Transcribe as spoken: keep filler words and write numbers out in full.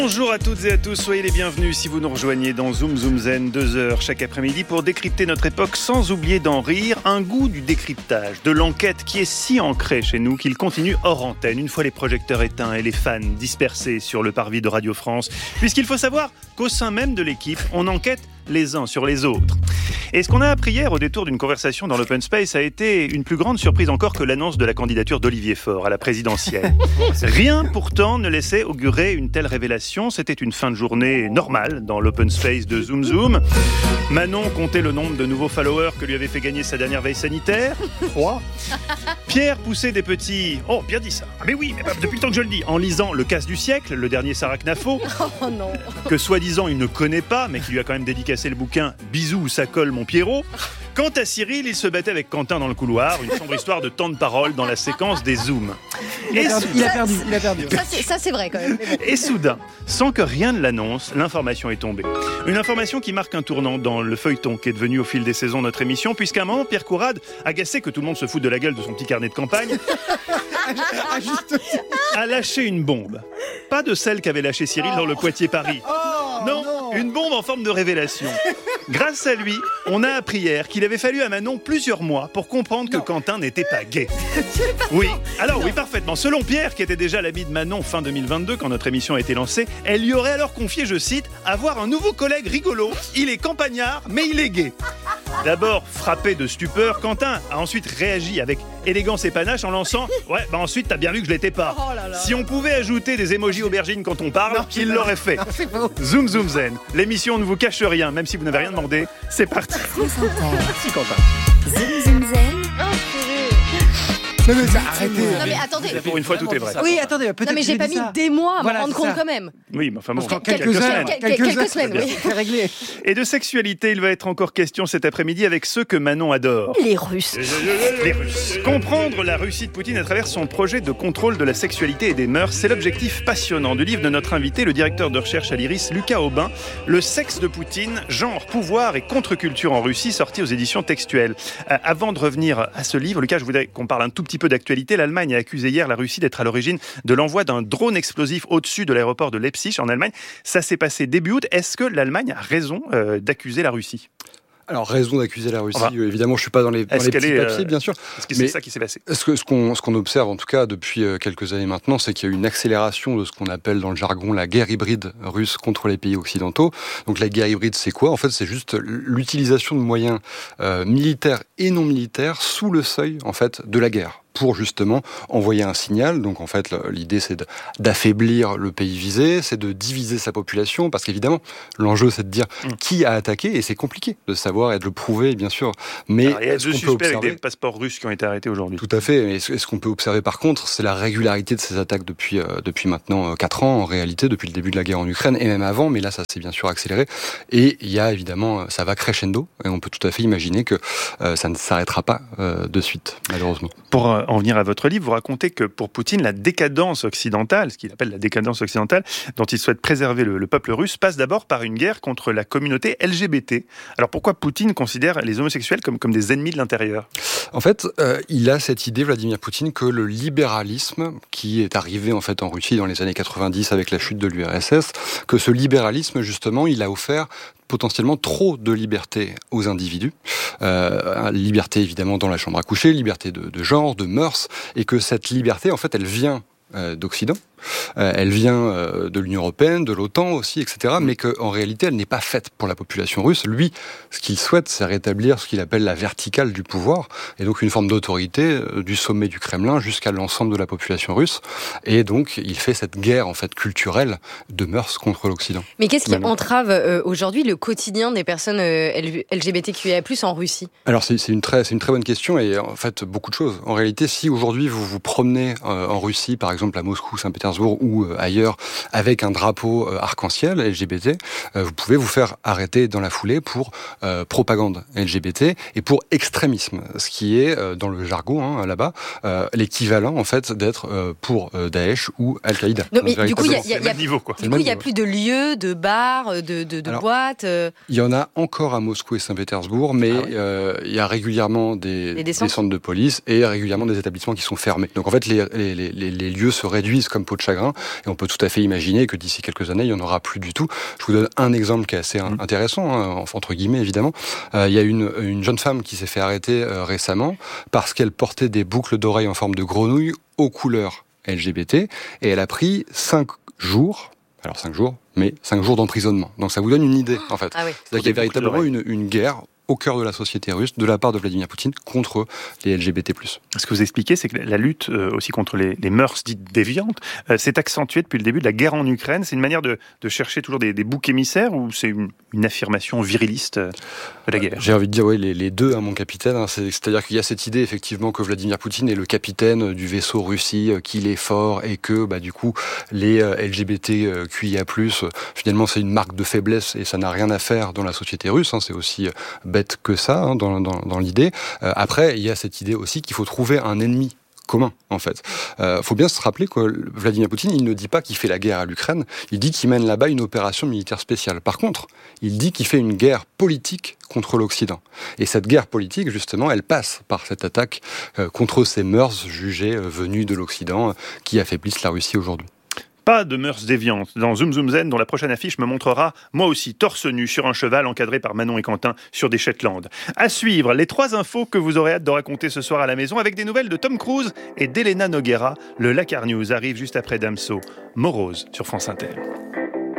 Bonjour à toutes et à tous, soyez les bienvenus si vous nous rejoignez dans Zoom Zoom Zen, deux heures chaque après-midi pour décrypter notre époque sans oublier d'en rire, un goût du décryptage, de l'enquête qui est si ancré chez nous qu'il continue hors antenne, une fois les projecteurs éteints et les fans dispersés sur le parvis de Radio France, puisqu'il faut savoir qu'au sein même de l'équipe, on enquête les uns sur les autres. Et ce qu'on a appris hier au détour d'une conversation dans l'Open Space a été une plus grande surprise encore que l'annonce de la candidature d'Olivier Faure à la présidentielle. Rien pourtant ne laissait augurer une telle révélation. C'était une fin de journée normale dans l'Open Space de Zoom Zoom. Manon comptait le nombre de nouveaux followers que lui avait fait gagner sa dernière veille sanitaire. Trois. Pierre poussait des petits... Oh, bien dit ça. Ah mais oui, mais depuis le temps que je le dis. En lisant Le Casse du siècle, le dernier Sarah Knafo, oh non. que soi-disant il ne connaît pas, mais qui lui a quand même dédicacé le bouquin « Bisous où ça colle mon Pierrot ». Quant à Cyril, il se battait avec Quentin dans le couloir, une sombre histoire de temps de parole dans la séquence des zooms. Il a, perdu, il a perdu, il a perdu. Ça c'est, ça, c'est vrai quand même. Et soudain, sans que rien ne l'annonce, l'information est tombée. Une information qui marque un tournant dans le feuilleton qui est devenu au fil des saisons notre émission, puisqu'à un moment, Pierre Courade, agacé que tout le monde se foute de la gueule de son petit carnet de campagne, a lâché une bombe. Pas de celle qu'avait lâché Cyril dans le Poitiers-Paris. Oh, non, non, une bombe en forme de révélation. Grâce à lui, on a appris hier qu'il avait fallu à Manon plusieurs mois pour comprendre que non. Quentin n'était pas gay. Oui, alors non. oui, parfaitement. Selon Pierre, qui était déjà l'ami de Manon fin deux mille vingt-deux, quand notre émission a été lancée, elle lui aurait alors confié, je cite, « avoir un nouveau collègue rigolo. Il est campagnard, mais il est gay. » D'abord frappé de stupeur, Quentin a ensuite réagi avec élégance et panache en lançant « Ouais, bah ensuite t'as bien vu que je l'étais pas. Oh là là. Si on pouvait ajouter des émojis aubergines quand on parle, non, il l'aurait fait. Non, Zoom Zoom Zen. L'émission ne vous cache rien, même si vous n'avez rien demandé. C'est parti. Merci Quentin. Zoom Zoom Zen. Oh, Non mais ça, arrêtez. Non mais attendez. Pour une fois, tout est vrai. Oui, attendez, peut-être. Non mais j'ai pas mis ça. des mois à voilà, me rendre compte ça. quand même. Oui, mais enfin bon, Quelques, quelques, quelques semaines. heures, Quelques, quelques, quelques semaines, oui. C'est réglé. Et de sexualité, il va être encore question cet après-midi avec ceux que Manon adore. Les Russes. Les Russes. Comprendre la Russie de Poutine à travers son projet de contrôle de la sexualité et des mœurs, c'est l'objectif passionnant du livre de notre invité, le directeur de recherche à l'Iris, Lucas Aubin, Le sexe de Poutine, genre, pouvoir et contre-culture en Russie, sorti aux éditions Textuelles. Euh, avant de revenir à ce livre, Lucas, je voudrais qu'on parle un tout petit peu d'actualité. L'Allemagne a accusé hier la Russie d'être à l'origine de l'envoi d'un drone explosif au-dessus de l'aéroport de Leipzig en Allemagne. Ça s'est passé début août. Est-ce que l'Allemagne a raison euh, d'accuser la Russie ? Alors, raison d'accuser la Russie, Enfin, euh, évidemment, je ne suis pas dans les, dans les petits est, papiers, euh, bien sûr. Est-ce que mais c'est ça qui s'est passé ? Ce, que, ce, qu'on, ce qu'on observe, en tout cas, depuis euh, quelques années maintenant, c'est qu'il y a eu une accélération de ce qu'on appelle dans le jargon la guerre hybride russe contre les pays occidentaux. Donc, la guerre hybride, c'est quoi ? En fait, c'est juste l'utilisation de moyens euh, militaires et non militaires sous le seuil, en fait, de la guerre, pour justement envoyer un signal. Donc en fait, l'idée c'est de, d'affaiblir le pays visé, c'est de diviser sa population, parce qu'évidemment, l'enjeu c'est de dire mmh. qui a attaqué, et c'est compliqué de savoir et de le prouver, bien sûr. Mais alors, il y a deux suspects observer... avec des passeports russes qui ont été arrêtés aujourd'hui. Tout à fait. Mais ce qu'on peut observer par contre, c'est la régularité de ces attaques depuis, euh, depuis maintenant quatre ans, en réalité, depuis le début de la guerre en Ukraine, et même avant, mais là ça s'est bien sûr accéléré. Et il y a évidemment, ça va crescendo, et on peut tout à fait imaginer que euh, ça ne s'arrêtera pas euh, de suite, malheureusement. Pour en venir à votre livre, vous racontez que pour Poutine, la décadence occidentale, ce qu'il appelle la décadence occidentale, dont il souhaite préserver le, le peuple russe, passe d'abord par une guerre contre la communauté L G B T. Alors pourquoi Poutine considère les homosexuels comme, comme des ennemis de l'intérieur ? En fait, euh, il a cette idée, Vladimir Poutine, que le libéralisme, qui est arrivé en fait en Russie dans les années quatre-vingt-dix avec la chute de l'U R S S, que ce libéralisme, justement, il a offert potentiellement trop de liberté aux individus, euh, liberté évidemment dans la chambre à coucher, liberté de, de genre, de mœurs, et que cette liberté, en fait, elle vient euh, d'Occident, euh, elle vient euh, de l'Union européenne, de l'OTAN aussi, et cetera, mais qu'en réalité, elle n'est pas faite pour la population russe. Lui, ce qu'il souhaite, c'est rétablir ce qu'il appelle la verticale du pouvoir, et donc une forme d'autorité euh, du sommet du Kremlin jusqu'à l'ensemble de la population russe, et donc il fait cette guerre en fait culturelle de mœurs contre l'Occident. Mais qu'est-ce qui entrave euh, aujourd'hui le quotidien des personnes euh, L G B T Q I A plus, en Russie ? Alors c'est, c'est, une très, c'est une très bonne question, et en fait beaucoup de choses. En réalité, si aujourd'hui vous vous promenez euh, en Russie, par exemple à Moscou, Saint-Pétersbourg, ou euh, ailleurs, avec un drapeau euh, arc-en-ciel L G B T, euh, vous pouvez vous faire arrêter dans la foulée pour euh, propagande L G B T et pour extrémisme, ce qui est, euh, dans le jargon, hein, là-bas, euh, l'équivalent, en fait, d'être euh, pour euh, Daesh ou Al-Qaïda. Non, mais du coup, il y a, y a, y a, niveau, quoi. Du coup, il n'y a plus de lieux, de bars, de, de, de Alors, boîtes euh... Il y en a encore à Moscou et Saint-Pétersbourg, mais il ah ouais. euh, y a régulièrement des, des, des centres de police et régulièrement des établissements qui sont fermés. Donc, en fait, les, les, les, les lieux se réduisent comme peau de de chagrin. Et on peut tout à fait imaginer que d'ici quelques années, il n'y en aura plus du tout. Je vous donne un exemple qui est assez mmh. intéressant, hein, entre guillemets évidemment. Euh, il y a une, une jeune femme qui s'est fait arrêter euh, récemment parce qu'elle portait des boucles d'oreilles en forme de grenouille aux couleurs L G B T et elle a pris cinq jours, alors cinq jours, mais cinq jours d'emprisonnement. Donc ça vous donne une idée en fait. Ah oui. C'est-à-dire qu'il y a véritablement une, une guerre au cœur de la société russe, de la part de Vladimir Poutine, contre les L G B T plus. Ce que vous expliquez, c'est que la lutte euh, aussi contre les, les mœurs dites déviantes euh, s'est accentuée depuis le début de la guerre en Ukraine. C'est une manière de, de chercher toujours des, des boucs émissaires ou c'est une, une affirmation viriliste euh, de la guerre ? J'ai envie de dire oui, les, les deux, hein, mon capitaine. Hein, c'est, c'est-à-dire qu'il y a cette idée effectivement que Vladimir Poutine est le capitaine du vaisseau Russie, euh, qu'il est fort et que bah, du coup les euh, L G B T Q I A plus, euh, finalement c'est une marque de faiblesse et ça n'a rien à faire dans la société russe. Hein, c'est aussi euh, bête que ça hein, dans, dans, dans l'idée. Euh, après, il y a cette idée aussi qu'il faut trouver un ennemi commun, en fait. Il euh, faut bien se rappeler que Vladimir Poutine, il ne dit pas qu'il fait la guerre à l'Ukraine, il dit qu'il mène là-bas une opération militaire spéciale. Par contre, il dit qu'il fait une guerre politique contre l'Occident. Et cette guerre politique, justement, elle passe par cette attaque euh, contre ces mœurs jugées euh, venues de l'Occident euh, qui affaiblissent la Russie aujourd'hui. Pas de mœurs déviantes dans Zoom Zoom Zen, dont la prochaine affiche me montrera, moi aussi, torse nu sur un cheval encadré par Manon et Quentin sur des Shetland. À suivre, les trois infos que vous aurez hâte de raconter ce soir à la maison avec des nouvelles de Tom Cruise et d'Elena Noguera. Le Lakar News arrive juste après Damso. Morose sur France Inter.